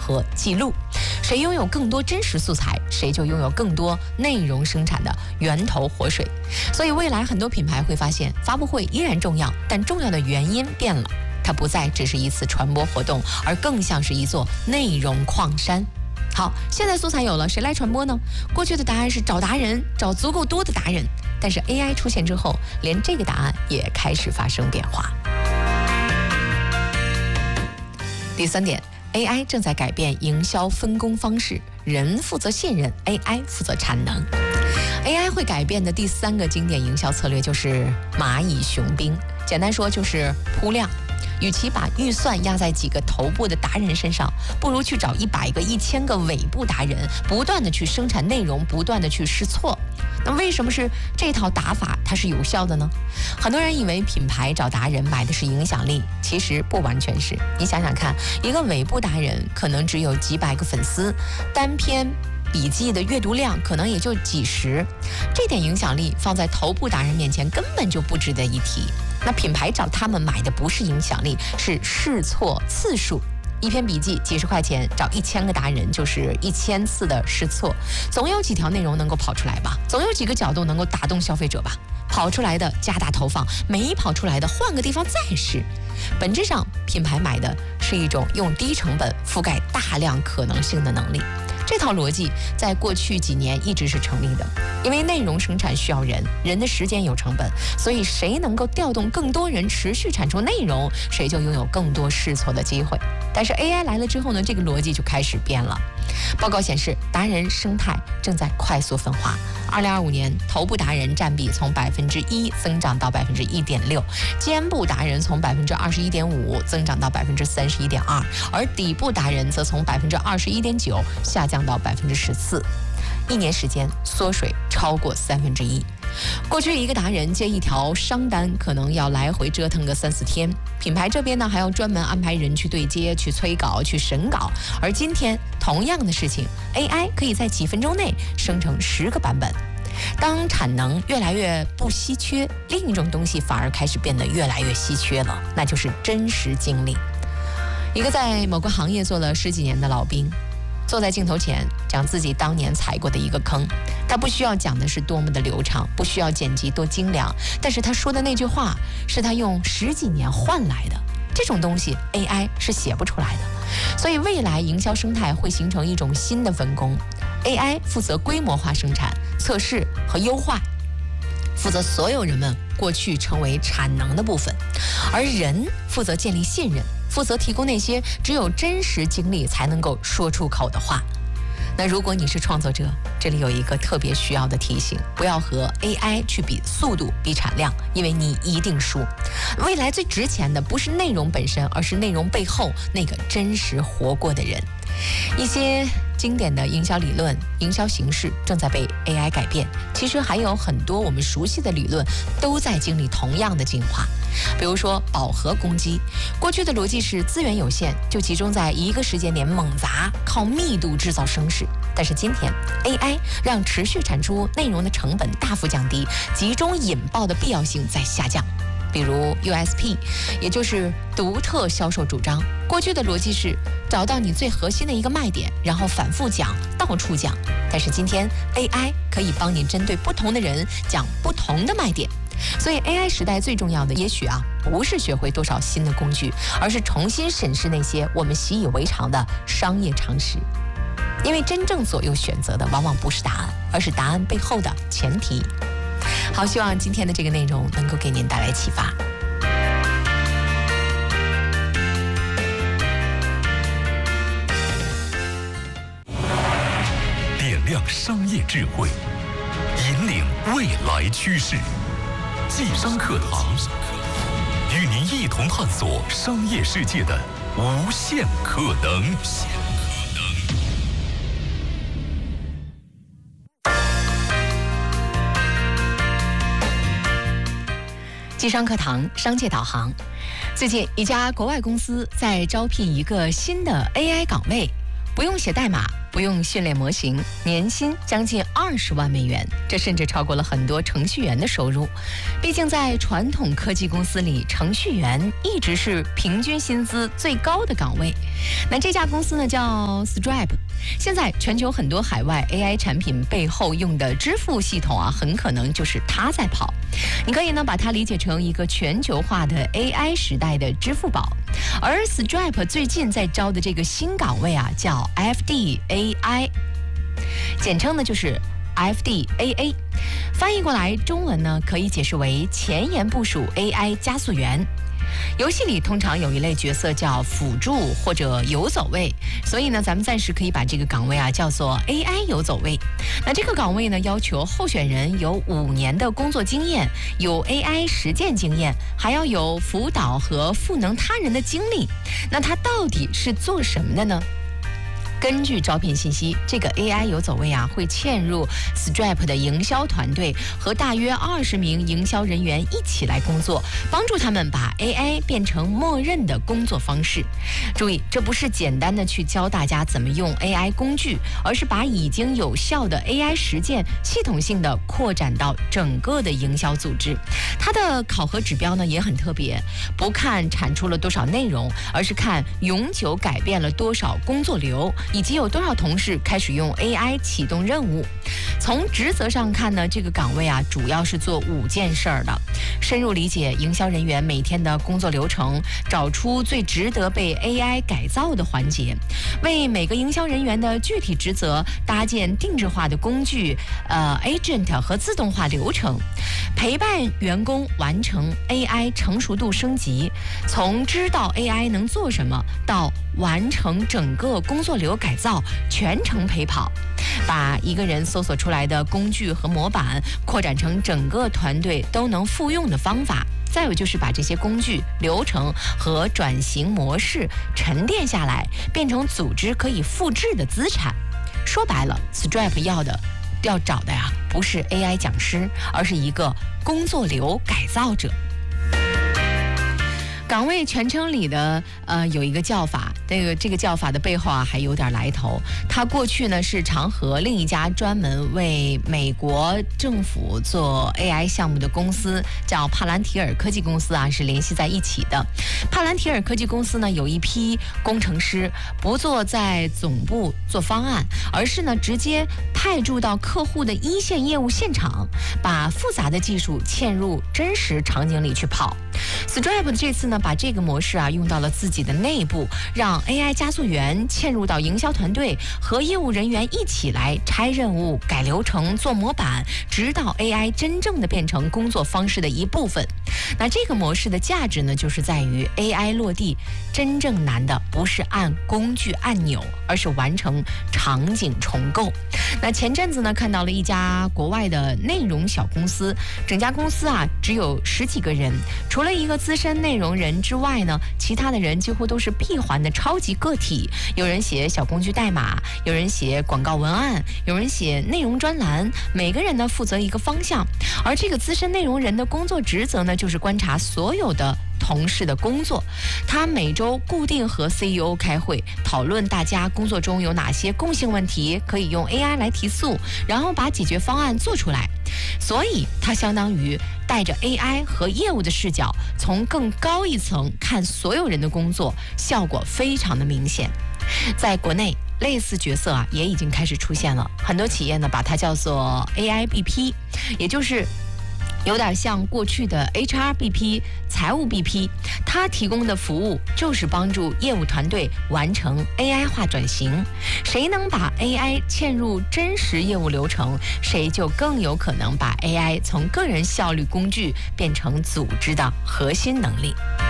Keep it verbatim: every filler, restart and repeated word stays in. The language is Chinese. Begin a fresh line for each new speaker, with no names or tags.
和记录。谁拥有更多真实素材，谁就拥有更多内容生产的源头活水。所以未来很多品牌会发现，发布会依然重要，但重要的原因变了，它不再只是一次传播活动，而更像是一座内容矿山。好，现在素材有了，谁来传播呢？过去的答案是找达人，找足够多的达人。但是 A I 出现之后，连这个答案也开始发生变化。第三点， A I 正在改变营销分工方式，人负责信任， A I 负责产能。A I 会改变的第三个经典营销策略就是蚂蚁雄兵，简单说就是铺量。与其把预算压在几个头部的达人身上，不如去找一百个、一千个尾部达人，不断的去生产内容，不断的去试错。那为什么是这套打法它是有效的呢？很多人以为品牌找达人买的是影响力，其实不完全是。你想想看，一个尾部达人可能只有几百个粉丝，单篇笔记的阅读量可能也就几十，这点影响力放在头部达人面前根本就不值得一提。那品牌找他们买的不是影响力，是试错次数。一篇笔记几十块钱，找一千个达人就是一千次的试错，总有几条内容能够跑出来吧，总有几个角度能够打动消费者吧。跑出来的加大投放，没跑出来的换个地方再试。本质上，品牌买的是一种用低成本覆盖大量可能性的能力。这套逻辑在过去几年一直是成立的，因为内容生产需要人，人的时间有成本，所以谁能够调动更多人持续产出内容，谁就拥有更多试错的机会。但是 A I 来了之后呢，这个逻辑就开始变了。报告显示，达人生态正在快速分化。二零二五年，头部达人占比从百分之一增长到百分之一点六，肩部达人从百分之二十一点五增长到百分之三十一点二，而底部达人则从百分之二十一点九下降到百分之十四，一年时间缩水超过三分之一。过去一个达人接一条商单，可能要来回折腾个三四天，品牌这边呢还要专门安排人去对接、去催稿、去审稿。而今天同样的事情 ，A I 可以在几分钟内生成十个版本。当产能越来越不稀缺，另一种东西反而开始变得越来越稀缺了，那就是真实经历。一个在某个行业做了十几年的老兵，坐在镜头前讲自己当年踩过的一个坑，他不需要讲的是多么的流畅，不需要剪辑多精良，但是他说的那句话是他用十几年换来的，这种东西 A I 是写不出来的。所以未来营销生态会形成一种新的分工， A I 负责规模化生产、测试和优化，负责所有人们过去成为产能的部分，而人负责建立信任，负责提供那些只有真实经历才能够说出口的话。那如果你是创作者，这里有一个特别需要的提醒，不要和 A I 去比速度、比产量，因为你一定输。未来最值钱的不是内容本身，而是内容背后那个真实活过的人。一些经典的营销理论、营销形式正在被 A I 改变，其实还有很多我们熟悉的理论都在经历同样的进化。比如说饱和攻击，过去的逻辑是资源有限，就集中在一个时间点猛砸，靠密度制造声势。但是今天 A I 让持续产出内容的成本大幅降低，集中引爆的必要性在下降。比如 U S P， 也就是独特销售主张。过去的逻辑是找到你最核心的一个卖点，然后反复讲，到处讲。但是今天 A I 可以帮你针对不同的人讲不同的卖点。所以 A I 时代最重要的，也许啊，不是学会多少新的工具，而是重新审视那些我们习以为常的商业常识。因为真正左右选择的，往往不是答案，而是答案背后的前提。好，希望今天的这个内容能够给您带来启发。
点亮商业智慧，引领未来趋势。济商课堂，与您一同探索商业世界的无限可能。
济商课堂，商界导航。最近，一家国外公司在招聘一个新的 A I 岗位，不用写代码，不不用训练模型，年薪将近二十万美元，这甚至超过了很多程序员的收入。毕竟在传统科技公司里，程序员一直是平均薪资最高的岗位。那这家公司呢叫 Stripe， 现在全球很多海外 A I 产品背后用的支付系统啊，很可能就是它在跑。你可以呢把它理解成一个全球化的 A I 时代的支付宝。而 Stripe 最近在招的这个新岗位啊，叫 F D A I， 简称呢就是 F D A A， 翻译过来中文呢可以解释为前沿部署 A I 加速员。游戏里通常有一类角色叫辅助或者游走位，所以呢，咱们暂时可以把这个岗位啊叫做 A I 游走位。那这个岗位呢，要求候选人有五年的工作经验，有 A I 实践经验，还要有辅导和赋能他人的经历。那他到底是做什么的呢？根据招聘信息，这个 A I 游走位啊会嵌入 Stripe 的营销团队，和大约二十名营销人员一起来工作，帮助他们把 A I 变成默认的工作方式。注意，这不是简单的去教大家怎么用 A I 工具，而是把已经有效的 A I 实践系统性的扩展到整个的营销组织。它的考核指标呢也很特别，不看产出了多少内容，而是看永久改变了多少工作流，以及有多少同事开始用 A I 启动任务。从职责上看呢，这个岗位啊主要是做五件事儿的：深入理解营销人员每天的工作流程，找出最值得被 A I 改造的环节，为每个营销人员的具体职责搭建定制化的工具、呃 agent 和自动化流程，陪伴员工完成 A I 成熟度升级，从知道 A I 能做什么到完成整个工作流改造，全程陪跑，把一个人搜索出来的工具和模板扩展成整个团队都能复用的方法。再有就是把这些工具、流程和转型模式沉淀下来，变成组织可以复制的资产。说白了 ，Stripe 要的、要找的呀，不是 A I 讲师，而是一个工作流改造者。岗位全称里的呃有一个叫法，这个这个叫法的背后啊还有点来头。它过去呢是常和另一家专门为美国政府做 A I 项目的公司叫帕兰提尔科技公司啊是联系在一起的。帕兰提尔科技公司呢有一批工程师不做在总部做方案，而是呢直接派驻到客户的一线业务现场，把复杂的技术嵌入真实场景里去跑。Stripe 这次呢把这个模式啊用到了自己的内部，让 A I 加速员嵌入到营销团队，和业务人员一起来拆任务、改流程、做模板，直到 A I 真正的变成工作方式的一部分。那这个模式的价值呢，就是在于 A I 落地真正难的不是按工具按钮，而是完成场景重构。那前阵子呢看到了一家国外的内容小公司，整家公司啊只有十几个人，除了一个资深内容人之外呢，其他的人几乎都是闭环的超级个体。有人写小工具代码，有人写广告文案，有人写内容专栏，每个人呢负责一个方向。而这个资深内容人的工作职责呢，就是观察所有的同事的工作。他每周固定和 C E O 开会，讨论大家工作中有哪些共性问题可以用 A I 来提速，然后把解决方案做出来。所以他相当于带着 A I 和业务的视角，从更高一层看所有人的工作，效果非常的明显。在国内类似角色啊也已经开始出现了，很多企业呢把它叫做 A I B P， 也就是有点像过去的 H R B P、财务 B P， 它提供的服务就是帮助业务团队完成 A I 化转型。谁能把 A I 嵌入真实业务流程，谁就更有可能把 A I 从个人效率工具变成组织的核心能力。